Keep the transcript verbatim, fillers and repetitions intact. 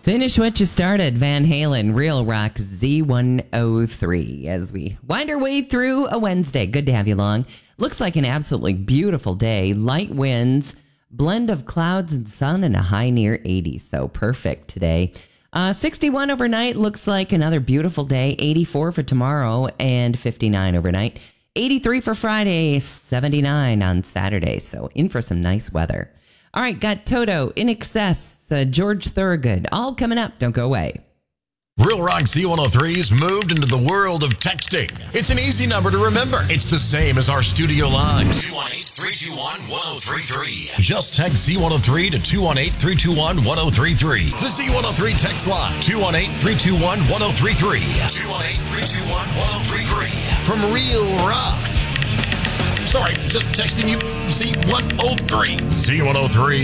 Finish what you started, Van Halen, Real Rock Z one oh three, as we wind our way through a Wednesday. Good to have you along. Looks like an absolutely beautiful day. Light winds, blend of clouds and sun, and a high near eighty. So perfect today. Uh, sixty-one overnight. Looks like another beautiful day. eighty-four for tomorrow and fifty-nine overnight. eighty-three for Friday, seventy-nine on Saturday. So in for some nice weather. All right, got Toto, In Excess, uh, George Thorogood, all coming up. Don't go away. Real Rock Z one oh three's moved into the world of texting. It's an easy number to remember. It's the same as our studio line. two one eight, three two one, one oh three three. Just text Z one oh three to two one eight, three two one, one oh three three. The Z one oh three text line, two one eight, three two one, one oh three three. two one eight, three two one, one oh three three. From Real Rock. Sorry, just texting you Z one oh three. Z one oh three.